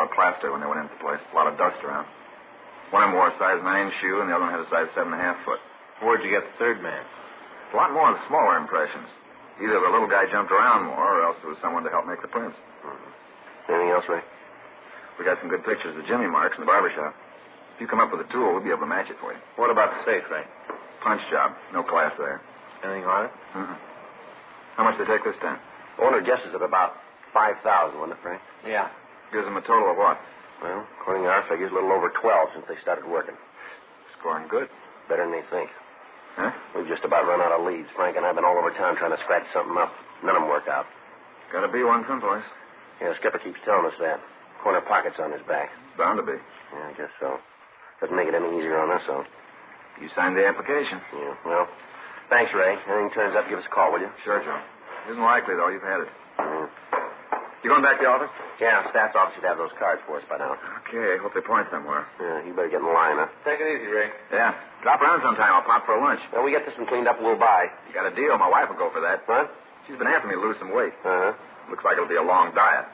lot of plaster when they went into the place. A lot of dust around. One of them wore a size 9 shoe, and the other one had a size 7.5 foot. Where'd you get the third man? A lot more of the smaller impressions. Either the little guy jumped around more, or else there was someone to help make the prints. Mm-hmm. Anything else, Ray? We got some good pictures of Jimmy marks in the barber shop. If you come up with a tool, we'll be able to match it for you. What about the safe, Ray? Punch job. No class there. Anything on it? Mm-hmm. How much they take this time? Owner guesses at about 5,000, wasn't it, Frank? Yeah. Gives them a total of what? Well, according to our figures, a little over 12 since they started working. Scoring good. Better than they think. Huh? We've just about run out of leads. Frank and I have been all over town trying to scratch something up. None of them work out. Gotta be one someplace. Yeah, Skipper keeps telling us that. Corner pocket's on his back. Bound to be. Yeah, I guess so. Doesn't make it any easier on us, though. You signed the application. Yeah, well, thanks, Ray. Anything turns up, give us a call, will you? Sure, Joe. Isn't likely, though. You've had it. Mm. You going back to the office? Yeah, Stats office should have those cards for us by now. Okay, hope they point somewhere. Yeah, you better get in line, huh? Take it easy, Ray. Yeah. Drop around sometime. I'll pop for a lunch. When we get this one cleaned up, we'll buy. You got a deal. My wife will go for that. What? She's been asking me to lose some weight. Uh-huh. Looks like it'll be a long diet.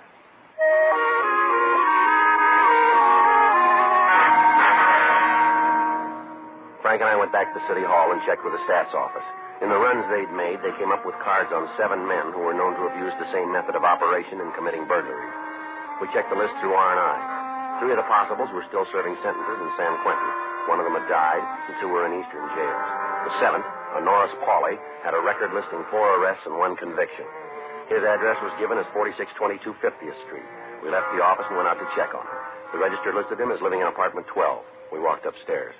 Frank and I went back to City Hall and checked with the Stats office. In the runs they'd made, they came up with cards on 7 men who were known to have used the same method of operation in committing burglaries. We checked the list through R&I. 3 of the possibles were still serving sentences in San Quentin. 1 of them had died, and 2 were in eastern jails. The 7th, a Norris Pauley, had a record listing 4 arrests and 1 conviction. His address was given as 4622 50th Street. We left the office and went out to check on him. The register listed him as living in apartment 12. We walked upstairs.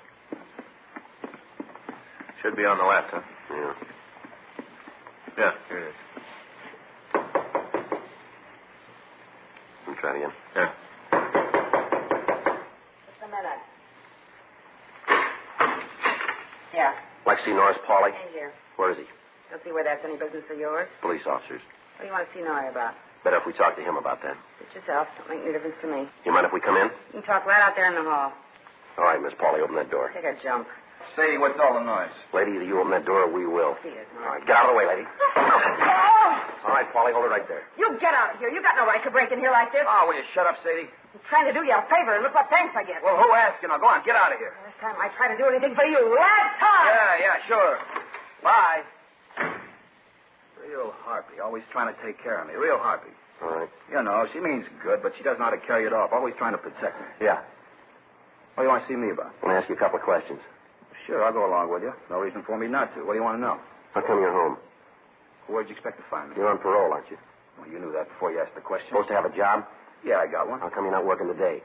Should be on the left, huh? Yeah. Yeah, here it is. Let me try it again. Yeah. Just a minute. Yeah. Like to see Norris Pauley? In here. Where is he? Don't see where that's any business of yours. Police officers. What do you want to see Norrie about? Better if we talk to him about that. Suit yourself. Don't make any difference to me. You mind if we come in? You can talk right out there in the hall. All right, Miss Pauley, open that door. Take a jump. Sadie, what's all the noise? Lady, either you open that door or we will. See it, All right, get out of the way, lady. Oh! All right, Pauley, hold it right there. You get out of here. You got no right to break in here like this. Oh, will you shut up, Sadie? I'm trying to do you a favor, and look what thanks I get. Well, who asked you? Now, go on, get out of here. Last time I tried to do anything for you. Last time! Yeah, sure. Bye. Real harpy. Always trying to take care of me. Real harpy. All right. You know, she means good, but she doesn't know how to carry it off. Always trying to protect me. Yeah. What do you want to see me about? I want to ask you a couple of questions. Sure, I'll go along with you. No reason for me not to. What do you want to know? How come you're home? Where'd you expect to find me? You're on parole, aren't you? Well, you knew that before you asked the question. Supposed to have a job? Yeah, I got one. How come you're not working today?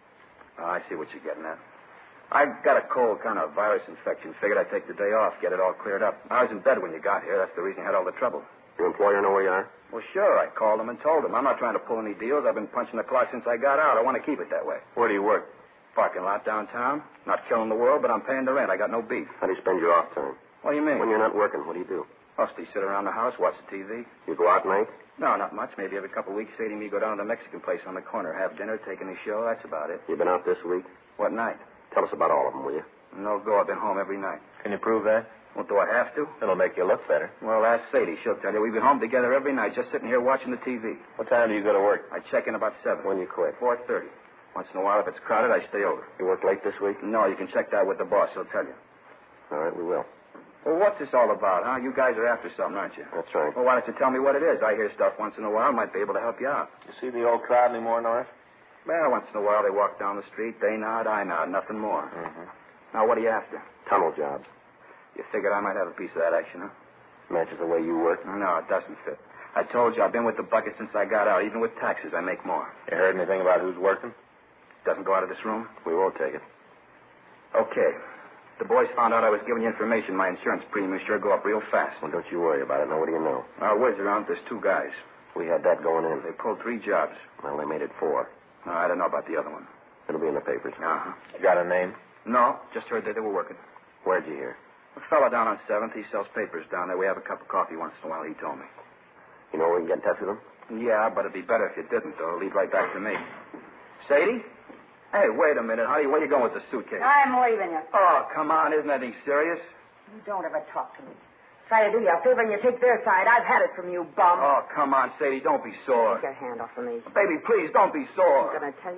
Oh, I see what you're getting at. I've got a cold kind of virus infection. Figured I'd take the day off, get it all cleared up. I was in bed when you got here. That's the reason you had all the trouble. Your employer know where you are? Well, sure. I called him and told him. I'm not trying to pull any deals. I've been punching the clock since I got out. I want to keep it that way. Where do you work? Parking lot downtown. Not killing the world, but I'm paying the rent. I got no beef. How do you spend your off time? What do you mean? When you're not working, what do you do? Mostly sit around the house, watch the TV. You go out at night? No, not much. Maybe every couple of weeks, Sadie and me go down to the Mexican place on the corner, have dinner, take in the show. That's about it. You been out this week? What night? Tell us about all of them, will you? No go. I've been home every night. Can you prove that? Well, do I have to? It'll make you look better. Well, ask Sadie. She'll tell you. We've been home together every night, just sitting here watching the TV. What time do you go to work? I check in about 7. When you quit? 4:30. Once in a while, if it's crowded, I stay over. You work late this week? No, you can check that with the boss. He'll tell you. All right, we will. Well, what's this all about, huh? You guys are after something, aren't you? That's right. Well, why don't you tell me what it is? I hear stuff once in a while. Might be able to help you out. You see the old crowd anymore, Norris? Well, once in a while, they walk down the street. They nod, I nod. Nothing more. Mm-hmm. Now, what are you after? Tunnel jobs. You figured I might have a piece of that action, huh? Matches the way you work. No, it doesn't fit. I told you I've been with the bucket since I got out. Even with taxes, I make more. You heard anything about who's working? Doesn't go out of this room? We won't take it. Okay. The boys found out I was giving you information. My insurance premium sure go up real fast. Well, don't you worry about it. Now, what do you know? Our word's around. There's 2 guys. We had that going in. They pulled 3 jobs. Well, they made it 4. No, I don't know about the other one. It'll be in the papers. Uh-huh. You got a name? No, just heard that they were working. Where'd you hear? A fella down on 7th, he sells papers down there. We have a cup of coffee once in a while, he told me. You know where we can get in touch with them? Yeah, but it'd be better if you didn't, though. It'll lead right back to me. Sadie? Hey, wait a minute, honey. Where you going with the suitcase? I'm leaving you. Oh, come on. Isn't anything serious? You don't ever talk to me. Try to do you a favor and you take their side. I've had it from you, bum. Oh, come on, Sadie. Don't be sore. Take your hand off of me. Baby, please, don't be sore. I'm going to tell you.